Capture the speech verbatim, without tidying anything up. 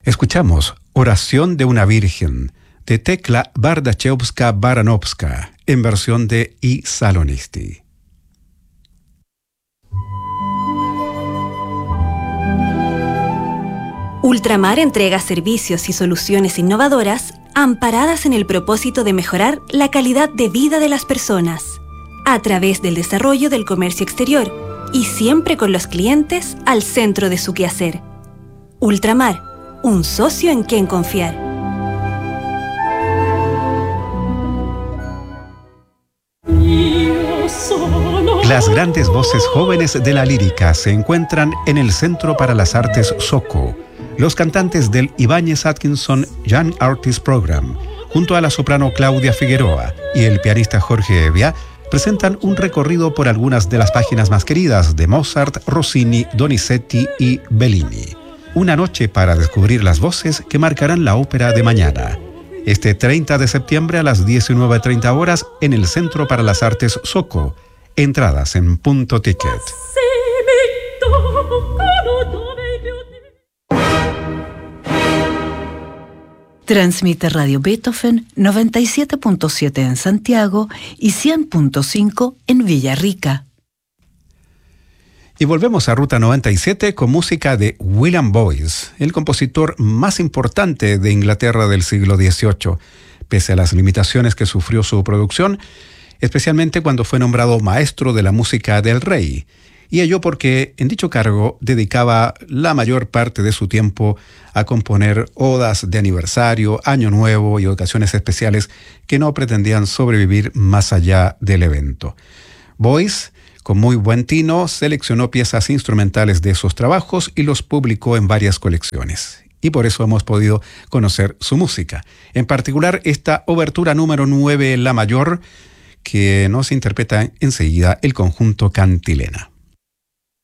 Escuchamos Oración de una Virgen, de Tekla Bardachevska-Baranovska, en versión de I Salonisti. Ultramar entrega servicios y soluciones innovadoras amparadas en el propósito de mejorar la calidad de vida de las personas, a través del desarrollo del comercio exterior y siempre con los clientes al centro de su quehacer. Ultramar, un socio en quien confiar. Las grandes voces jóvenes de la lírica se encuentran en el Centro para las Artes Soco. Los cantantes del Ibáñez Atkinson Young Artist Program, junto a la soprano Claudia Figueroa y el pianista Jorge Evia, presentan un recorrido por algunas de las páginas más queridas de Mozart, Rossini, Donizetti y Bellini. Una noche para descubrir las voces que marcarán la ópera de mañana. Este treinta de septiembre a las diecinueve treinta horas en el Centro para las Artes Soco. Entradas en Punto Ticket. Transmite Radio Beethoven noventa y siete punto siete en Santiago y cien punto cinco en Villarrica. Y volvemos a Ruta noventa y siete con música de William Boyce, el compositor más importante de Inglaterra del siglo dieciocho, pese a las limitaciones que sufrió su producción, especialmente cuando fue nombrado maestro de la música del rey. Y ello porque en dicho cargo dedicaba la mayor parte de su tiempo a componer odas de aniversario, año nuevo y ocasiones especiales que no pretendían sobrevivir más allá del evento. Boyce, con muy buen tino, seleccionó piezas instrumentales de esos trabajos y los publicó en varias colecciones. Y por eso hemos podido conocer su música. En particular, esta obertura número nueve, La Mayor, que nos interpreta enseguida el conjunto Cantilena.